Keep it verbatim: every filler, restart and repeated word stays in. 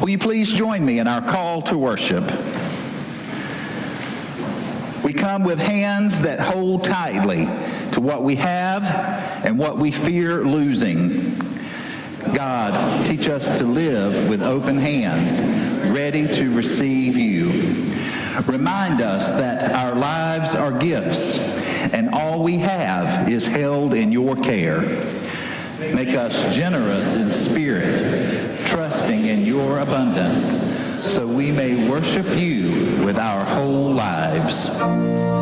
Will you please join me in our call to worship? We come with hands that hold tightly to what we have and what we fear losing. God, teach us to live with open hands, ready to receive you. Remind us that our lives are gifts, and all we have is held in your care. Make us generous in spirit, trusting in your abundance, so we may worship you with our whole lives.